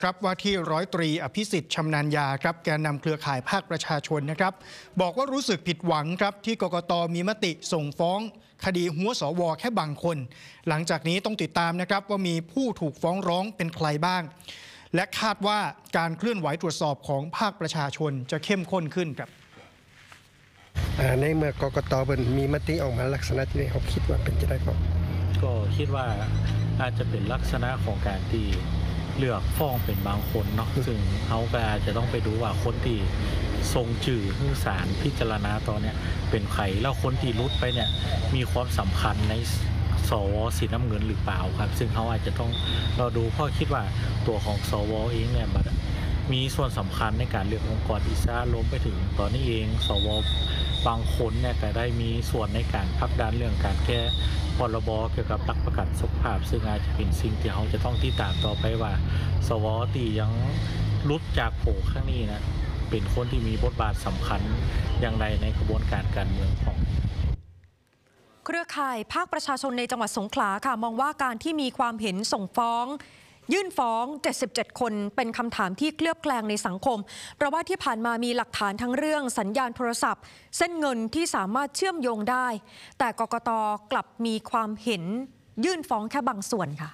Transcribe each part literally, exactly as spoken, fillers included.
ครับว่าที่ร้อยตรีอภิสิทธิ์ชำนาญยาครับแกนนำเครือข่ายภาคประชาชนนะครับบอกว่ารู้สึกผิดหวังครับที่กกต.มีมติส่งฟ้องคดีหัวสว.แค่บางคนหลังจากนี้ต้องติดตามนะครับว่ามีผู้ถูกฟ้องร้องเป็นใครบ้างและคาดว่าการเคลื่อนไหวตรวจสอบของภาคประชาชนจะเข้มข้นขึ้นครับในเมื่อกกต.เป็นมีมติออกมาลักษณะที่เขาคิดว่าเป็นจะได้ก็ก็คิดว่าอาจจะเป็นลักษณะของการที่เลือกฟ้องเป็นบางคนเนาะซึ่งเขาก็อาจจะต้องไปดูว่าคนที่ทรงจื่อผู้ศาลพิจารณาตอนนี้เป็นใครแล้วคนที่รุดไปเนี่ยมีความสำคัญในสว.สีน้ำเงินหรือเปล่าครับซึ่งเขาอาจจะต้องเราดูเพราะคิดว่าตัวของสว.เองเนี่ยมีส่วนสำคัญในการเลือกองค์กรอิสระล้มไปถึงตอนนี้เองสว.บางคนเนี่ยก็ได้มีส่วนในการผลักดันเรื่องการแก้พรบเกี่ยวกับหลักประกันสุขภาพซึ่งอาจจะเป็นสิ่งที่เขาจะต้องติดตามต่อไปว่าสว.ที่ยังลุดจากโผข้างนี้นะเป็นคนที่มีบทบาทสำคัญอย่างไรในกระบวนการการเมืองของเครือข่ายภาคประชาชนในจังหวัดสงขลาค่ะมองว่าการที่มีความเห็นส่งฟ้องยื่นฟ้องเจ็ดสิบเจ็ดคนเป็นคำถามที่เคลือบแคลงในสังคมเพราะว่าที่ผ่านมามีหลักฐานทั้งเรื่องสัญญาณโทรศัพท์เส้นเงินที่สามารถเชื่อมโยงได้แต่กกต.กลับมีความเห็นยื่นฟ้องแค่บางส่วนค่ะ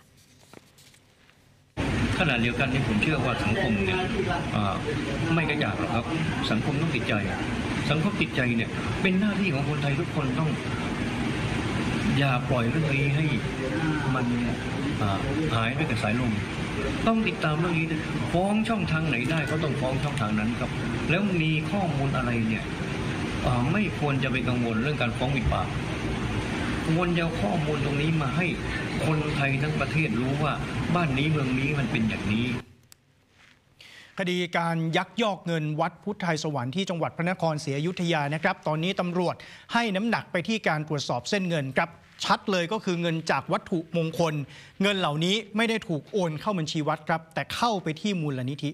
ขณะเดียวกันที่ผมเชื่อว่าสังคมเนี่ยไม่กระจ่างหรอกครับสังคมต้องติดใจสังคมติดใจเนี่ยเป็นหน้าที่ของคนไทยทุกคนต้องอย่าปล่อยเรื่องนี้ให้มันหายไปกับสายลมต้องติดตามเรื่องนี้ฟ้องช่องทางไหนได้ก็ต้องฟ้องช่องทางนั้นครับแล้วมีข้อมูลอะไรเนี่ยไม่ควรจะไปกังวลเรื่องการฟ้องหมิ่นประมาทควรจะเอาข้อมูลตรงนี้มาให้คนไทยทั้งประเทศรู้ว่าบ้านนี้เมืองนี้มันเป็นอย่างนี้คดีการยักยอกเงินวัดพุทธไทยสวรรค์ที่จังหวัดพระนครศรีอยุธยานะครับตอนนี้ตำรวจให้น้ำหนักไปที่การตรวจสอบเส้นเงินครับชัดเลยก็คือเงินจากวัตถุมงคลเงินเหล่านี้ไม่ได้ถูกโอนเข้าบัญชีวัดครับแต่เข้าไปที่มูลนิธิ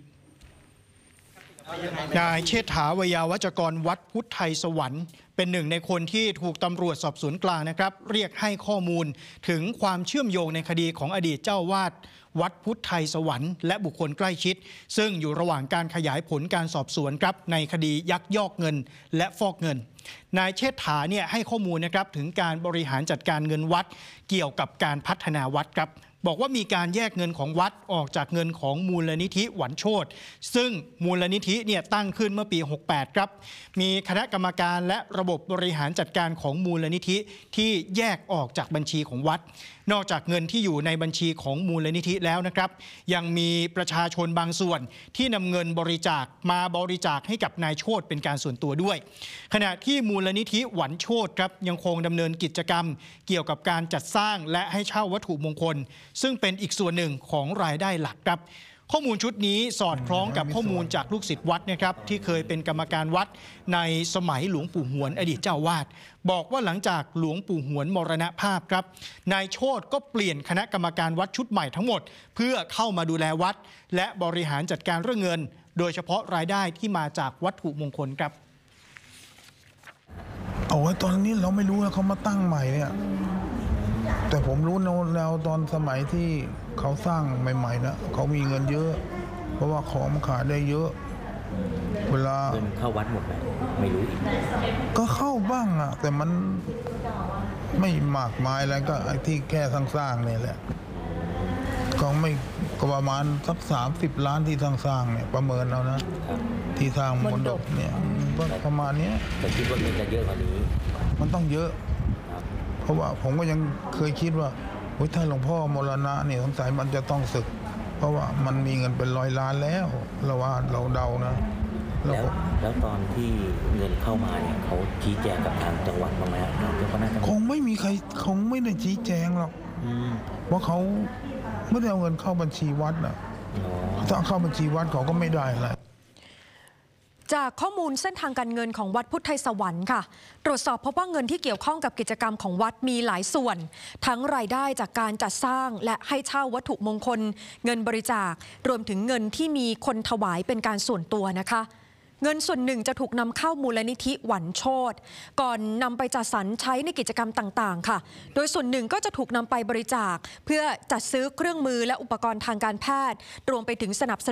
นายเชษฐาวยาวัจกรวัดพุทธไทยสวรรค์เป็นหนึ่งในคนที่ถูกตำรวจสอบสวนกลางนะครับเรียกให้ข้อมูลถึงความเชื่อมโยงในคดีของอดีตเจ้าวาดวัดพุทธไทยสวรรค์และบุคคลใกล้ชิดซึ่งอยู่ระหว่างการขยายผลการสอบสวนครับในคดียักยอกเงินและฟอกเงินนายเชษฐาเนี่ยให้ข้อมูลนะครับถึงการบริหารจัดการเงินวัดเกี่ยวกับการพัฒนาวัดครับบอกว่ามีการแยกเงินของวัดออกจากเงินของมูลนิธิหวันโชติซึ่งมูลนิธิเนี่ยตั้งขึ้นเมื่อปีหกสิบแปดครับมีคณะกรรมการและระบบบริหารจัดการของมูลนิธิที่แยกออกจากบัญชีของวัดนอกจากเงินที่อยู่ในบัญชีของมูลนิธิแล้วนะครับยังมีประชาชนบางส่วนที่นำเงินบริจาคมาบริจาคให้กับนายโชติเป็นการส่วนตัวด้วยขณะที่มูลนิธิหวันโชติครับยังคงดำเนินกิจกรรมเกี่ยวกับการจัดสร้างและให้เช่าวัตถุมงคลซึ่งเป็นอีกส่วนหนึ่งของรายได้หลักครับข้อมูลชุดนี้สอดคล้องกับข้อมูลจากลูกศิษย์วัดนะครับที่เคยเป็นกรรมการวัดในสมัยหลวงปู่หวนอดีตเจ้าวาดบอกว่าหลังจากหลวงปู่หวนมรณภาพครับนายโชติก็เปลี่ยนคณะกรรมการวัดชุดใหม่ทั้งหมดเพื่อเข้ามาดูแลวัดและบริหารจัดการเรื่องเงินโดยเฉพาะรายได้ที่มาจากวัตถุมงคลครับเอาไว้ตอนนี้เราไม่รู้นะเขามาตั้งใหม่เนี่ยแต่ผมรู้แล้วตอนสมัยที่เขาสร้างใหม่ๆนะเขามีเงินเยอะเพราะว่าของมันขายได้เยอะเวลาเงินเข้าวัดหมดไหมไม่รู้อีกก็เข้าบ้างอะแต่มันไม่มากมายอะไรก็ไอ้ที่แค่สร้างๆเนี่ยแหละก็ไม่ก็ประมาณสักสามสิบล้านที่สร้างๆเนี่ยประเมินแล้วนะที่สร้างมณฑปเนี่ยประมาณนี้แต่คิดว่ามันจะเยอะกว่านี้มันต้องเยอะเพราะว่าผมก็ยังเคยคิดว่าถ้าหลวงพ่อมรณะเนี่ยสงสัยมันจะต้องสึกเพราะว่ามันมีเงินเป็นร้อยล้านแล้วเราว่าเราเดานะแล้วแล้วตอนที่เงินเข้ามาเนี่ยเขาชี้แจงกับทางจังหวัดบ้างไหมคงไม่มีใครคงไม่ได้ชี้แจงหรอกเพราะเขาไม่ได้เอาเงินเข้าบัญชีวัดนะถ้าเข้าบัญชีวัดเขาก็ไม่ได้อะไรจากข้อมูลเส้นทางการเงินของวัดพุทธไทยสวรรค์ค่ะตรวจสอบพบว่าเงินที่เกี่ยวข้องกับกิจกรรมของวัดมีหลายส่วนทั้งรายได้จากการจัดสร้างและให้เช่าวัตถุมงคลเงินบริจาครวมถึงเงินที่มีคนถวายเป็นการส่วนตัวนะคะเงินส่วนหนึ่งจะถูกนำเข้ามูลนิธิหวันโชติก่อนนำไปจัดสรรใช้ในกิจกรรมต่างๆค่ะโดยส่วนหนึ่งก็จะถูกนำไปบริจาคเพื่อจัดซื้อเครื่องมือและอุปกรณ์ทางการแพทย์รวมไปถึงสนับสนุน